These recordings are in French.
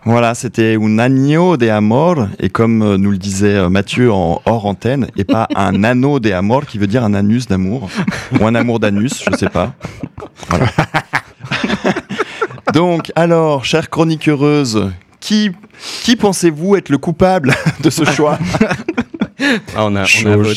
Voilà, c'était un agno de amor, et comme nous le disait Mathieu en hors antenne, et pas un anneau de amor qui veut dire un anus d'amour, ou un amour d'anus, je sais pas. Voilà. Donc, alors, chère chronique heureuse, qui pensez-vous être le coupable de ce choix? On a voté.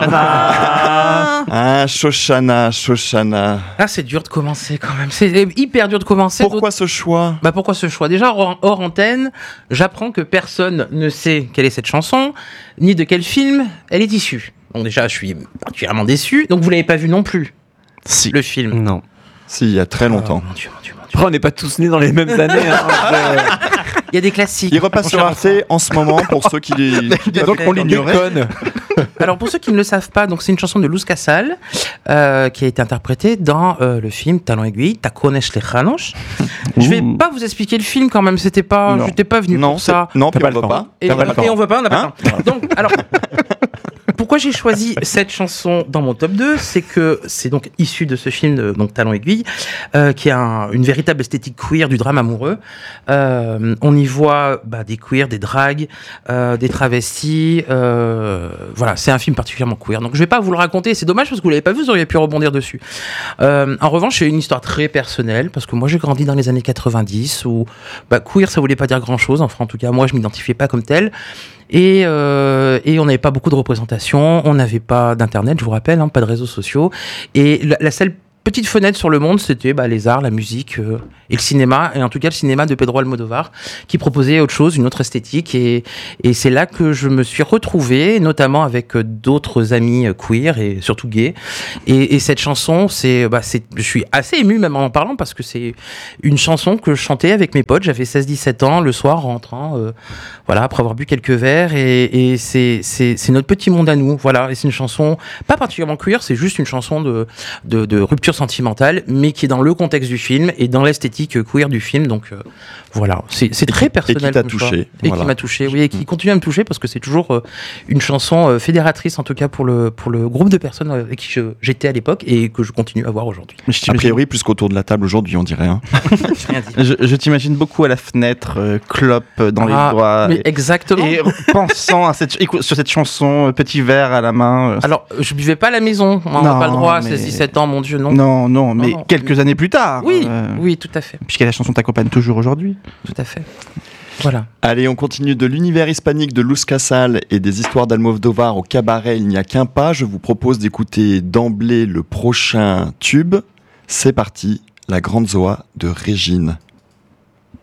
Shoshana. Ah, c'est dur de commencer quand même. C'est hyper dur de commencer. Pourquoi ce choix? Pourquoi ce choix? Déjà, hors antenne, j'apprends que personne ne sait quelle est cette chanson, ni de quel film elle est issue. Donc déjà, je suis particulièrement déçu. Donc vous l'avez pas vu non plus, Si. le film? Non. Si, il y a très longtemps. Mon Dieu. Après, on n'est pas tous nés dans les mêmes années. Il y a des classiques. Il repasse sur Arte en ce moment pour ceux qui Donc, on l'ignorait. Alors pour ceux qui ne le savent pas, donc c'est une chanson de Luz Casal qui a été interprétée dans le film Talon Aiguille, Tacones Lejanos. Je vais pas vous expliquer le film quand même, j'étais pas venu pour ça. Non, puis on veut pas. Et on veut pas, on n'a pas le temps. Donc alors pourquoi j'ai choisi cette chanson dans mon top 2, c'est que c'est donc issu de ce film donc Talon Aiguille qui a une véritable esthétique queer du drame amoureux. On y voit des queers, des dragues, des travestis. Voilà, c'est un film particulièrement queer. Donc je vais pas vous le raconter, c'est dommage parce que vous l'avez pas vu, vous auriez pu rebondir dessus. En revanche, c'est une histoire très personnelle parce que moi j'ai grandi dans les années 90 où queer ça voulait pas dire grand chose. Enfin en tout cas moi je m'identifiais pas comme tel. Et on n'avait pas beaucoup de représentation, on n'avait pas d'internet, je vous rappelle, pas de réseaux sociaux. Et la seule petite fenêtre sur le monde, c'était les arts, la musique et le cinéma, et en tout cas le cinéma de Pedro Almodóvar, qui proposait autre chose, une autre esthétique, et c'est là que je me suis retrouvé, notamment avec d'autres amis queer et surtout gays, et cette chanson, je suis assez ému même en parlant, parce que c'est une chanson que je chantais avec mes potes, j'avais 16-17 ans, le soir, en rentrant, après avoir bu quelques verres, et c'est notre petit monde à nous, voilà, et c'est une chanson pas particulièrement queer, c'est juste une chanson de rupture sentimentale, mais qui est dans le contexte du film et dans l'esthétique queer du film. Donc voilà, c'est très personnel. Et qui t'a touché. Et qui m'a touché, oui, et qui continue à me toucher parce que c'est toujours une chanson fédératrice, en tout cas pour le groupe de personnes avec qui j'étais à l'époque et que je continue à voir aujourd'hui. A priori, plus qu'autour de la table aujourd'hui, on dirait. Rien dit. Je t'imagine beaucoup à la fenêtre, clope dans les doigts. Mais exactement. Et pensant sur cette chanson, petit verre à la main. Alors, je buvais pas à la maison. On n'a pas le droit à 16-17 ans, mon Dieu, non. Non, mais quelques années plus tard. Oui, tout à fait. Puisque la chanson t'accompagne toujours aujourd'hui. Tout à fait. Voilà. Allez, on continue de l'univers hispanique de Luz Casal et des histoires d'Almodóvar au cabaret Il n'y a qu'un pas. Je vous propose d'écouter d'emblée le prochain tube. C'est parti, La Grande Zoa de Régine.